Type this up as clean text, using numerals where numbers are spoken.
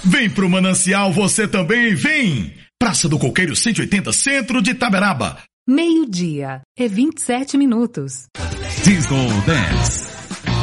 Vem pro Manancial você também, vem! Praça do Coqueiro 180, centro de Itaberaba. 12:27. Disco Dance.